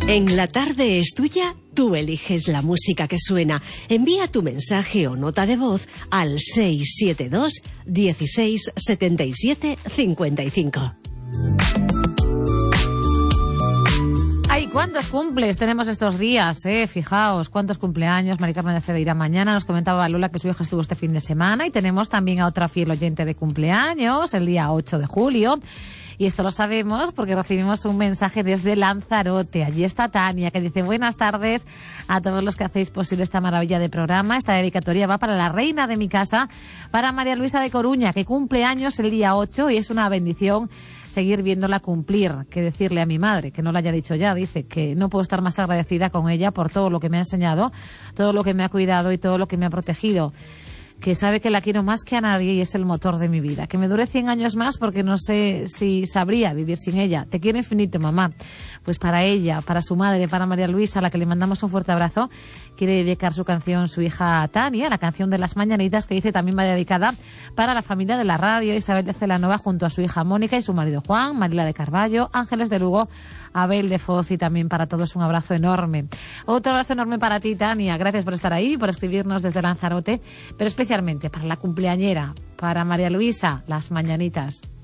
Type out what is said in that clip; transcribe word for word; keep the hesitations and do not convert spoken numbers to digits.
En La Tarde es Tuya, tú eliges la música que suena. Envía tu mensaje o nota de voz al seis siete dos, dieciséis, setenta y siete, cincuenta y cinco. Ay, ¿cuántos cumples tenemos estos días? Eh? Fijaos, cuántos cumpleaños. Mari Carmen de Cedeira mañana. Nos comentaba Lola que su hija estuvo este fin de semana. Y tenemos también a otra fiel oyente de cumpleaños, el día ocho de julio. Y esto lo sabemos porque recibimos un mensaje desde Lanzarote. Allí está Tania, que dice: buenas tardes a todos los que hacéis posible esta maravilla de programa. Esta dedicatoria va para la reina de mi casa, para María Luisa de Coruña, que cumple años el día ocho y es una bendición seguir viéndola cumplir. Que decirle a mi madre, que no lo haya dicho ya, dice que no puedo estar más agradecida con ella por todo lo que me ha enseñado, todo lo que me ha cuidado y todo lo que me ha protegido. Que sabe que la quiero más que a nadie y es el motor de mi vida. Que me dure cien años más porque no sé si sabría vivir sin ella. Te quiero infinito, mamá. Pues para ella, para su madre, para María Luisa, a la que le mandamos un fuerte abrazo, quiere dedicar su canción su hija Tania, la canción de las mañanitas, que dice también va dedicada para la familia de la radio, Isabel de Celanova junto a su hija Mónica y su marido Juan, Marila de Carballo, Ángeles de Lugo, Abel de Foz, y también para todos un abrazo enorme. Otro abrazo enorme para ti, Tania. Gracias por estar ahí, por escribirnos desde Lanzarote, pero especialmente para la cumpleañera, para María Luisa, las mañanitas.